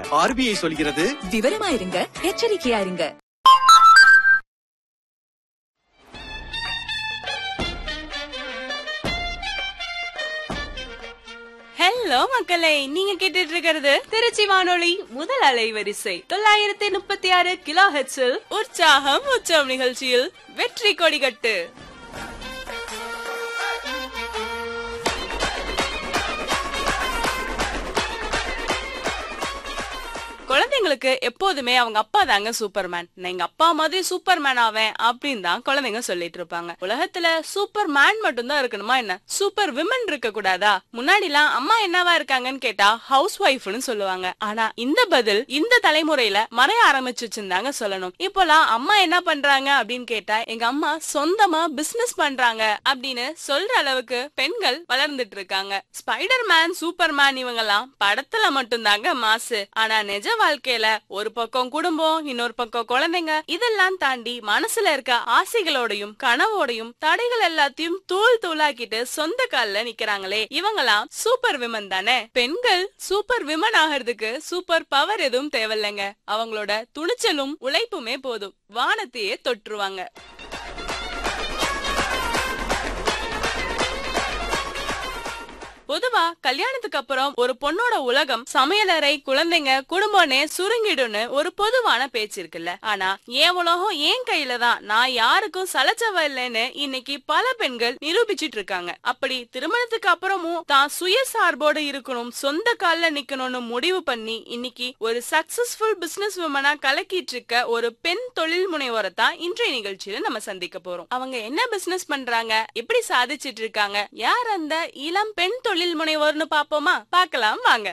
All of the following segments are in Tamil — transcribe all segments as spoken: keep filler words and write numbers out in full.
ஆர்பிஐ சொல்கிறது, விவரமா இருங்க, எச்சரிக்கையா இருங்க. ஹலோ மக்களே, நீங்க கேட்டுட்டு இருக்கிறது திருச்சி வானொலி முதல் அலைவரிசை தொள்ளாயிரத்தி முப்பத்தி ஆறு கிலோ ஹெர்ட்ஸில் உற்சாகம் உச்சம் நிகழ்ச்சியில் வெற்றி கொடிகட்டு. குழந்தைங்களுக்கு எப்போதுமே அவங்க அப்பா தாங்க சூப்பர்மேன். நான் எங்க அப்பா மாதிரி சூப்பர்மேன் ஆவேன் அப்படின்னு தான் குழந்தைங்க சொல்லிட்டு இருப்பாங்க. உலகத்துல சூப்பர் மேன் மட்டும் தான் இருக்கணுமா என்ன? சூப்பர் விமன் இருக்க கூடாதா? முன்னாடி எல்லாம் அம்மா என்னவா இருக்காங்கன்னு கேட்டா ஹவுஸ் ஒய்ஃப்னு சொல்லுவாங்க. ஆனா இந்த பதில் இந்த தலைமுறையில மறைய ஆரம்பிச்சுச்சுன்னு சொல்லணும். இப்போலாம் அம்மா என்ன பண்றாங்க அப்படின்னு கேட்டா எங்க அம்மா சொந்தமா பிசினஸ் பண்றாங்க அப்படின்னு சொல்ற அளவுக்கு பெண்கள் வளர்ந்துட்டு இருக்காங்க. ஸ்பைடர் மேன், சூப்பர் மேன் இவங்க எல்லாம் படத்துல மட்டும் தாங்க மாசு. ஆனா நிஜ வாழ்க்கையில ஒரு பக்கம் குடும்பம், இன்னொரு பக்கம் குழந்தைங்க, இதெல்லாம் தாண்டி மனசுல இருக்க ஆசைகளோடையும் கனவோடையும் தடைகள் எல்லாத்தையும் தூள் தூளாக்கிட்டு சொந்த கால்ல நிக்கிறாங்களே, இவங்கலாம் சூப்பர் விமன் தானே. பெண்கள் சூப்பர் விமன் ஆகிறதுக்கு சூப்பர் பவர் எதுவும் தேவையில்லைங்க. அவங்களோட துணிச்சலும் உழைப்புமே போதும், வானத்தையே தொற்றுவாங்க. பொதுவா கல்யாணத்துக்கு அப்புறம் ஒரு பொண்ணோட உலகம் சமையலறை, குழந்தைங்க, குடும்பம்னே சுருங்கிடுன்னு ஒரு பொதுவான பேச்சு இருக்குல்ல. ஆனா என் உலகம் என் கையில தான், நான் யாருக்கும் சலச்சவ இல்லைன்னு இன்னைக்கு பல பெண்கள் நிரூபிச்சிட்டு இருக்காங்க. அப்படி திருமணத்துக்கு அப்புறமும் தான் சுயசார்போடு இருக்கணும், சொந்த கால்ல நிக்கணும்னு முடிவு பண்ணி இன்னைக்கு ஒரு சக்சஸ்ஃபுல் பிசினஸ் உமனா கலக்கிட்டு இருக்க ஒரு பெண் தொழில் முனைவோரை தான் இன்றைய நிகழ்ச்சியில நம்ம சந்திக்க போறோம். அவங்க என்ன பிசினஸ் பண்றாங்க, எப்படி சாதிச்சிட்டு இருக்காங்க, யார் அந்த இளம் பெண் தொழில் முனைவோர்னு பாப்போமா? பார்க்கலாம் வாங்க.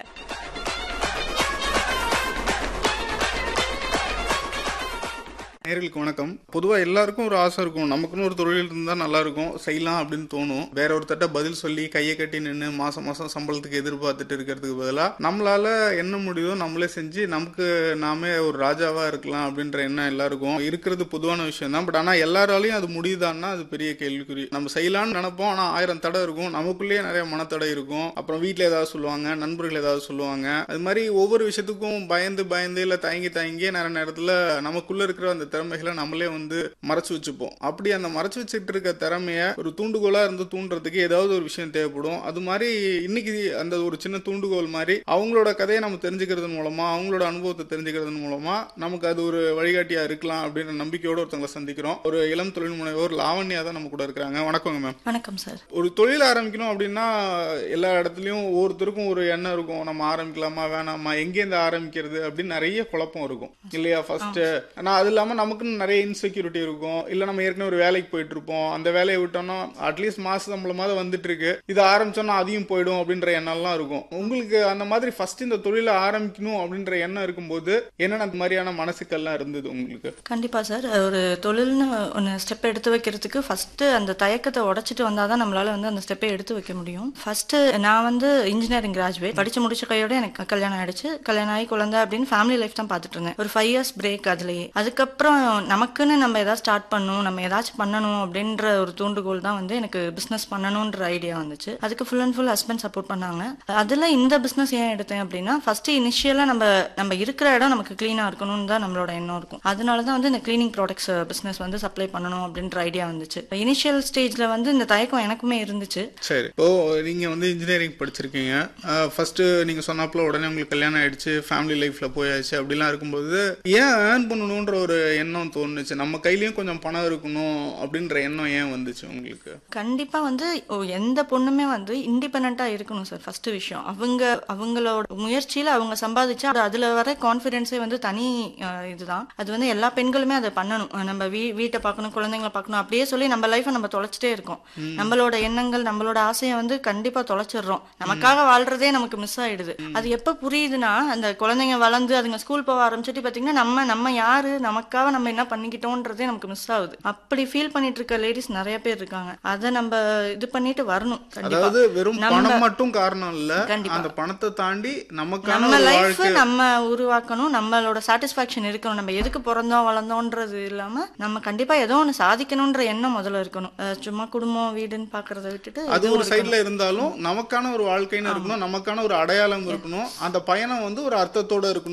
நேயர்களுக்கு வணக்கம். பொதுவாக எல்லாருக்கும் ஒரு ஆசை இருக்கும், நமக்குன்னு ஒரு தொழில் இருந்தால் நல்லா இருக்கும், செய்யலாம் அப்படின்னு தோணும். வேற ஒருத்தட்ட பதில் சொல்லி கையை கட்டி நின்று மாசம் மாசம் சம்பளத்துக்கு எதிர்பார்த்துட்டு இருக்கிறதுக்கு பதிலாக நம்மளால என்ன முடியுதோ நம்மளே செஞ்சு நமக்கு நாமே ஒரு ராஜாவா இருக்கலாம் அப்படின்ற எண்ணம் எல்லாருக்கும் இருக்கிறது பொதுவான விஷயம் தான். பட் ஆனால் எல்லாராலையும் அது முடியுதான்னா அது பெரிய கேள்விக்குறி. நம்ம செய்யலாம்னு நினைப்போம், ஆனால் ஆயிரம் தடை இருக்கும், நமக்குள்ளேயே நிறைய மனத்தடை இருக்கும். அப்புறம் வீட்டில் ஏதாவது சொல்லுவாங்க, நண்பர்கள் ஏதாவது சொல்லுவாங்க. அது மாதிரி ஒவ்வொரு விஷயத்துக்கும் பயந்து பயந்து இல்லை தயங்கி தயங்கி நிறைய நேரத்தில் நமக்குள்ள இருக்கிற அந்த திறமைகளை நம்மளே வந்து மறைச்சு வச்சுப்போம். அப்படி அந்த மறைச்சு வச்சுட்டு இருக்க திறமைய ஒரு தூண்டுகோலா இருந்து தூண்டுறதுக்கு ஏதாவது ஒரு விஷயம் தேவைப்படும். அது மாதிரி இன்னைக்கு அந்த ஒரு சின்ன தூண்டுகோல் மாதிரி அவங்களோட கதையை நம்ம தெரிஞ்சுக்கிறது மூலமா, அவங்களோட அனுபவத்தை தெரிஞ்சுக்கிறது மூலமா நமக்கு அது ஒரு வழிகாட்டியா இருக்கலாம் அப்படின்ற நம்பிக்கையோட ஒருத்தவங்களை சந்திக்கிறோம். ஒரு இளம் தொழில் முனைவோர் லாவண்யா தான் நம்ம கூட இருக்கிறாங்க. வணக்கங்க மேம். வணக்கம் சார். ஒரு தொழில் ஆரம்பிக்கணும் அப்படின்னா எல்லா இடத்துலயும் ஒவ்வொருத்தருக்கும் ஒரு எண்ணம் இருக்கும், நம்ம ஆரம்பிக்கலாமா வேணாமா, எங்கேருந்து ஆரம்பிக்கிறது அப்படின்னு நிறைய குழப்பம் இருக்கும் இல்லையா? ஃபர்ஸ்ட் ஆனா அது இல்லாம நமக்குன்னு நிறைய இன்செக்யூரிட்டி இருக்கும். இல்ல நம்ம ஏற்கனவே ஒரு வேலைக்கு போயிட்டு இருப்போம், அந்த வேலையை விட்டோம்னா அட்லீஸ்ட் மாச சம்பளமாவது வந்துட்டு இருக்கு, இது ஆரம்பிச்சோம்னா அதையும் போயிடும் அப்படின்ற எண்ணம்லாம் இருக்கும். உங்களுக்கு அந்த மாதிரி ஃபர்ஸ்ட் இந்த தொழிலை ஆரம்பிக்கணும் அப்படின்ற எண்ணம் இருக்கும்போது என்னென்ன அந்த மாதிரியான மனசுக்கெல்லாம் இருந்தது உங்களுக்கு? கண்டிப்பா சார். ஒரு தொழில்னு ஒன்று ஸ்டெப் எடுத்து வைக்கிறதுக்கு ஃபர்ஸ்ட் அந்த தயக்கத்தை உடைச்சிட்டு வந்தாதான் நம்மளால வந்து அந்த ஸ்டெப்பை எடுத்து வைக்க முடியும். ஃபர்ஸ்ட் நான் வந்து இன்ஜினியரிங் கிராஜுவேட் படிச்சு முடிச்ச கையோட எனக்கு கல்யாணம் ஆயிடுச்சு. கல்யாணம் ஆகி குழந்தை அப்படின்னு ஃபேமிலி லைஃப் தான் பார்த்துட்டு இருந்தேன். ஒரு ஃபைவ் இயர்ஸ் பிரேக். அதுலயே அதுக்கப்புறம் நமக்குன்னு நம்ம ஏதாவது ஸ்டார்ட் பண்ணணும், நம்ம ஏதாச்சும் பண்ணணும் அப்படின்ற ஒரு தூண்டுகோல் தான் வந்து எனக்கு பிசினஸ் பண்ணணும்ன்ற ஐடியா வந்துச்சு. அதுக்கு full and full husband support பண்ணாங்க. அதுல இந்த பிசினஸ் ஏன் எடுத்தேன் அப்படின்னா, ஃபர்ஸ்ட் இனிஷியலா நம்ம நம்ம இருக்கிற இடம் நமக்கு கிளீனா இருக்கணும்னு தான் நம்மளோட எண்ணம் இருக்கும். அதனாலதான் வந்து இந்த கிளீனிங் ப்ராடக்ட்ஸ் பிசினஸ் வந்து சப்ளை பண்ணணும் அப்படின்ற ஐடியா வந்துச்சு. இனிஷியல் ஸ்டேஜ்ல வந்து இந்த தயக்கம் எனக்குமே இருந்துச்சு. சரி, இப்போ நீங்க வந்து இன்ஜினியரிங் படிச்சிருக்கீங்க. ஃபர்ஸ்ட் நீங்க சொன்னாப்புல உடனே உங்களுக்கு கல்யாணம் ஆயிடுச்சு, ஃபேமிலி லைஃப்ல போயாச்சு. அப்படிலாம் இருக்கும்போது ஏன் ஏர்ன் பண்ணணும்ன்ற ஒரு எண்ணம் தோணுச்சு, நம்ம கையிலயும் கொஞ்சம் பணம் இருக்கணும் அப்படின்ற எண்ணம் ஏன் வந்துச்சு உங்களுக்கு? கண்டிப்பா வந்து எந்த பொண்ணுமே வந்து இண்டிபெண்டா இருக்கணும் சார். ஃபர்ஸ்ட் விஷயம் அவங்க அவங்களோட முயற்சியில அவங்க சம்பாதிச்சா அதுல வர கான்பிடன்ஸே வந்து தனி இதுதான். அது வந்து எல்லா பெண்களுமே அதை பண்ணணும். நம்ம வீ வீட்டை பார்க்கணும், குழந்தைங்களை பார்க்கணும், அப்படியே சொல்லி நம்ம லைஃபை நம்ம தொலைச்சிட்டே இருக்கோம். நம்மளோட எண்ணங்கள் நம்மளோட ஆசையை வந்து கண்டிப்பா தொலைச்சிடுறோம். நமக்காக வாழ்றதே நமக்கு மிஸ் ஆயிடுது. அது எப்ப புரியுதுன்னா, அந்த குழந்தைங்க வளர்ந்து அதுங்க ஸ்கூல் போக ஆரம்பிச்சுட்டு பாத்தீங்கன்னா நம்ம நம்ம யாரு, நமக்காக நம்ம என்ன பண்ணிக்கிட்டோன்றதே நமக்கு மிஸ் ஆகுது. அப்படி ஃபீல் பண்ணிட்டு இருக்க லேடிஸ் நிறைய பேர் இருக்காங்க. அதை நம்ம இது பண்ணிட்டு வரணும். அதாவது வெறும் பணம் மட்டும் காரணம் இல்ல, அந்த பணத்தை தாண்டி நமக்கான நம்ம லைஃப் நம்ம உருவாக்கணும், நம்மளோட சாட்டிஸ்பாக்சன் இருக்கணும். நம்ம எதுக்கு பிறந்தோம் வளர்ந்தோன்றது இல்லாம நம்ம கண்டிப்பா ஏதோ ஒண்ணு சாதிக்கணும்ன்ற எண்ணம் முதல்ல இருக்கணும். சும்மா குடும்பம் வீடுன்னு பாக்குறத விட்டுட்டு அது ஒரு சைட்ல இருந்தாலும் நமக்கான ஒரு வாழ்க்கைன்னு இருக்கணும், நமக்கான ஒரு அடையாளம் இருக்கணும், அந்த பயணம் வந்து ஒரு அர்த்தத்தோட இருக்கணும்.